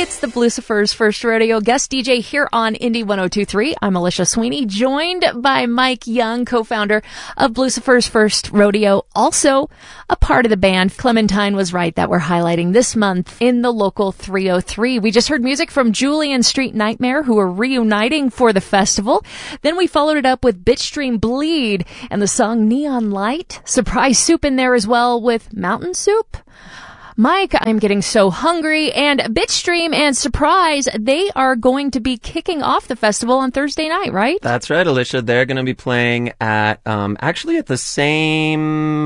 It's the Blucifer's First Rodeo guest DJ here on Indie 102.3. I'm Alicia Sweeney, joined by Mike Young, co-founder of Blucifer's First Rodeo, also a part of the band. Clementine was right that we're highlighting this month in the local 303. We just heard music from Julian Street Nightmare, who are reuniting for the festival. Then we followed it up with Bitstream Bleed and the song Neon Light. Surprise Soup in there as well with Mountain Soup. Mike, I'm getting so hungry, and Bitstream and Surprise, they are going to be kicking off the festival on Thursday night, right? That's right, Alicia. They're going to be playing at, actually at the same,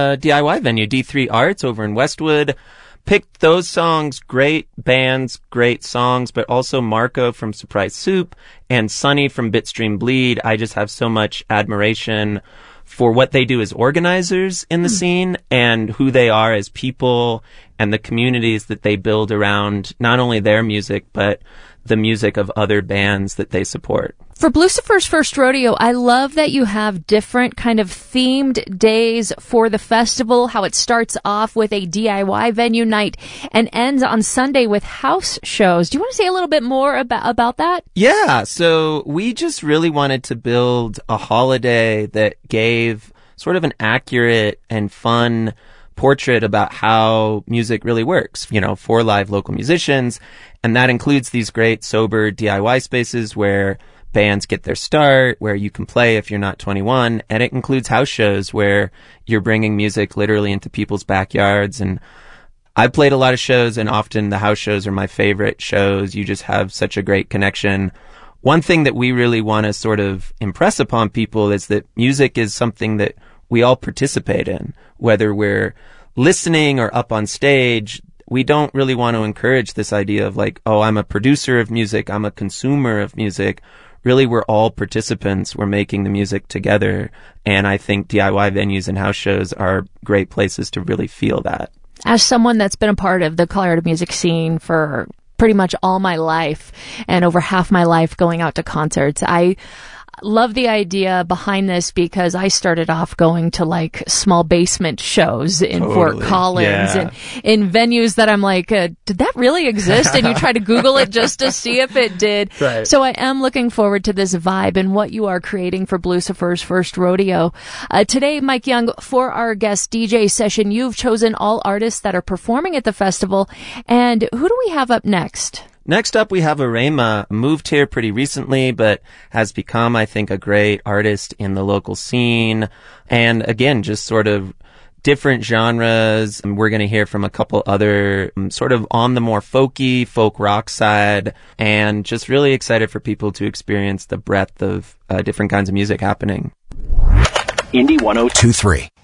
DIY venue, D3 Arts over in Westwood. Picked those songs, great bands, great songs, but also Marco from Surprise Soup and Sunny from Bitstream Bleed. I just have so much admiration for what they do as organizers in the scene and who they are as people and the communities that they build around not only their music, but the music of other bands that they support. For Blucifer's First Rodeo, I love that you have different kind of themed days for the festival, how it starts off with a DIY venue night and ends on Sunday with house shows. Do you want to say a little bit more about that? Yeah, so we just really wanted to build a holiday that gave sort of an accurate and fun portrait about how music really works, you know, for live local musicians. And that includes these great sober DIY spaces where bands get their start, where you can play if you're not 21. And it includes house shows where you're bringing music literally into people's backyards. And I've played a lot of shows, and often the house shows are my favorite shows. You just have such a great connection. One thing that we really want to sort of impress upon people is that music is something that we all participate in, whether we're listening or up on stage. We don't really want to encourage this idea of like, oh, I'm a producer of music, I'm a consumer of music. Really, we're all participants. We're making the music together. And I think DIY venues and house shows are great places to really feel that. As someone that's been a part of the Colorado music scene for pretty much all my life and over half my life going out to concerts, I love the idea behind this because I started off going to like small basement shows in Fort Collins and in venues that I'm like, did that really exist? And you try to Google it just to see if it did. Right. So I am looking forward to this vibe and what you are creating for Blucifer's First Rodeo. Today, Mike Young, for our guest DJ session, you've chosen all artists that are performing at the festival. And who do we have up next? Next up, we have Arema, moved here pretty recently, but has become, I think, a great artist in the local scene. And again, just sort of different genres. And we're going to hear from a couple other sort of on the more folky, folk rock side, and just really excited for people to experience the breadth of different kinds of music happening. Indie 102.3.